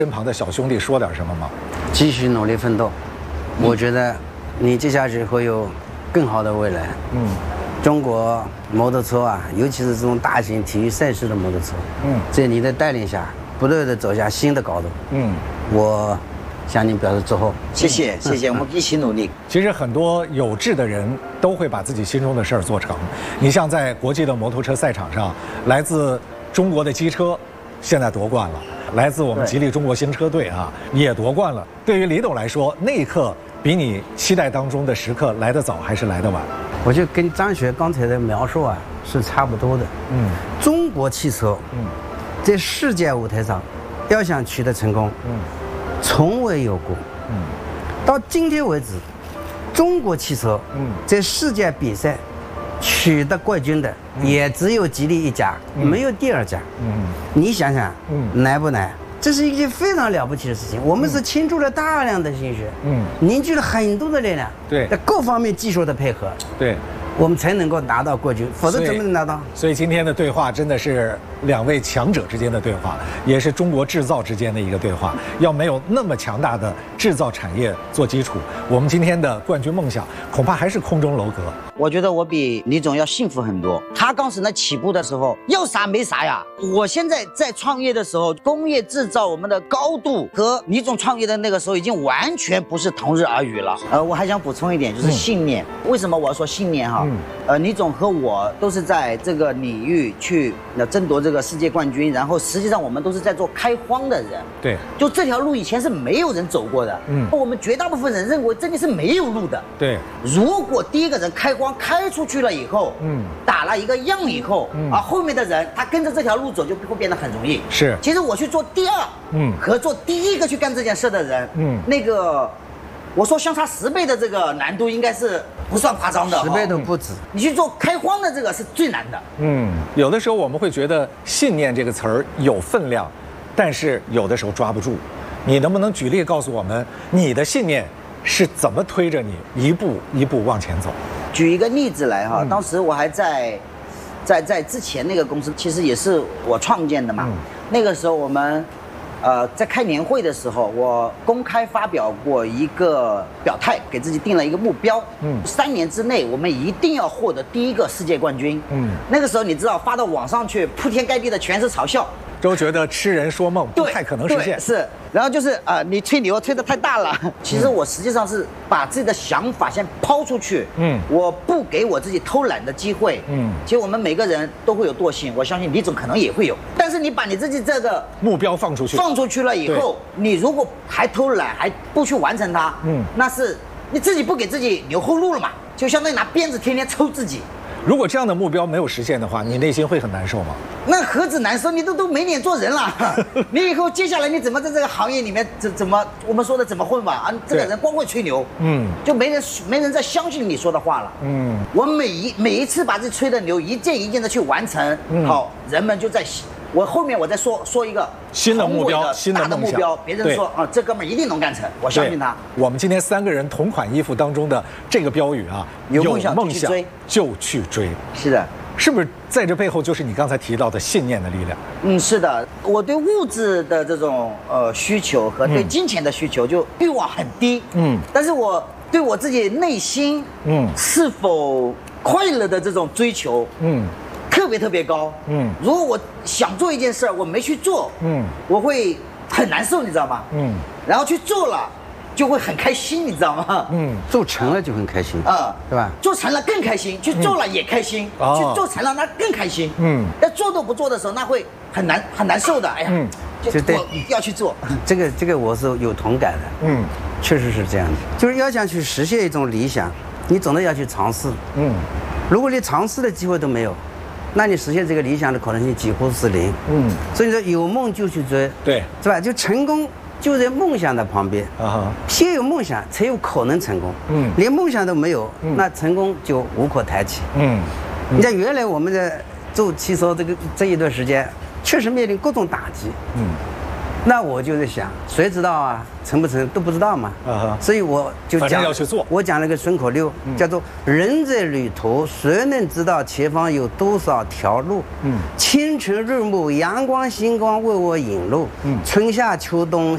身旁的小兄弟说点什么吗？ 继续努力奋斗，我觉得你接下去会有更好的未来。中国摩托车啊，尤其是这种大型体育赛事的摩托车，在你的带领下，不断的走向新的高度。我向您表示祝贺。 谢谢，谢谢，我们一起努力。 其实很多有志的人都会把自己心中的事儿做成。你像在国际的摩托车赛场上，来自中国的机车现在夺冠了。来自我们吉利中国新车队啊，也夺冠了。对于李董来说，那一刻比你期待当中的时刻来得早还是来得晚？ 我就跟张雪刚才的描述啊是差不多的。中国汽车，在世界舞台上要想取得成功，从未有过。到今天为止，中国汽车，在世界比赛取得冠军的也只有吉利一家，没有第二家。你想想，难不难？这是一件非常了不起的事情。我们是倾注了大量的心血，凝聚了很多的力量， 对， 在各方面技术的配合， 对， 我们才能够拿到冠军，否则怎么能拿到？ 所以今天的对话真的是两位强者之间的对话，也是中国制造之间的一个对话。要没有那么强大的制造产业做基础，我们今天的冠军梦想恐怕还是空中楼阁。 我觉得我比李总要幸福很多。他当时那起步的时候要啥没啥呀。我现在在创业的时候，工业制造我们的高度和李总创业的那个时候已经完全不是同日而语了。我还想补充一点，就是信念。为什么我要说信念哈？李总和我都是在这个领域去争夺这个世界冠军，然后实际上我们都是在做开荒的人。 对， 就这条路以前是没有人走过的。我们绝大部分人认为这里是没有路的。 对， 如果第一个人开荒开出去了以后，打了一个样以后，后面的人他跟着这条路走就会变得很容易。 是， 其实我去做第二，和做第一个去干这件事的人，那个，我说相差10倍的这个难度应该是不算夸张的 ，10倍都不止。 你去做开荒的这个是最难的。 有的时候我们会觉得信念这个词儿有分量，但是有的时候抓不住。你能不能举例告诉我们，你的信念是怎么推着你一步一步往前走？ 举一个例子来哈，当时我还在之前那个公司，其实也是我创建的嘛。那个时候我们，在开年会的时候，我公开发表过一个表态，给自己定了一个目标。3年之内我们一定要获得第一个世界冠军。那个时候你知道发到网上去，铺天盖地的全是嘲笑。 都觉得痴人说梦，不太可能实现。 是，然后就是你吹牛吹得太大了。其实我实际上是把自己的想法先抛出去，我不给我自己偷懒的机会。其实我们每个人都会有惰性，我相信李总可能也会有。但是你把你自己这个目标放出去了以后，你如果还偷懒，还不去完成它，那是你自己不给自己留后路了嘛，就相当于拿鞭子天天抽自己。 如果这样的目标没有实现的话，你内心会很难受吗？ 那何止难受，你都没脸做人了。你以后接下来你怎么在这个行业里面怎么我们说的怎么混吧？这个人光会吹牛，就没人再相信你说的话了。我每一次把这吹的牛一件一件的去完成，好，人们就在。我后面我再说一个新的目标，新的目标，别人说这哥们儿一定能干成，我相信他。 我们今天3个人同款衣服当中的这个标语啊， 有梦想就去追。 是的， 是不是在这背后就是你刚才提到的信念的力量？ 是的，我对物质的这种需求和对金钱的需求就欲望很低。但是我对我自己内心是否快乐的这种追求，特别高。如果我想做一件事儿，我没去做，我会很难受，你知道吗？然后去做了，就会很开心，你知道吗？ 做成了就很开心对吧？ 做成了更开心，去做了也开心，去做成了那更开心。但做都不做的时候，那会很难受的。哎呀，就我要去做。 这个我是有同感的。确实是这样的，就是要想去实现一种理想，你总得要去尝试。如果连尝试的机会都没有，那你实现这个理想的可能性几乎是0。所以说有梦就去追， 对， 是吧？就成功就在梦想的旁边先有梦想才有可能成功。连梦想都没有，那成功就无可谈起。你像原来我们在做汽车这一段时间，确实面临各种打击。那我就在想，谁知道啊？成不成都不知道嘛。所以我就讲要去做。 我讲了个顺口溜，叫做“人在旅途，谁能知道前方有多少条路？清晨日暮，阳光星光为我引路。春夏秋冬。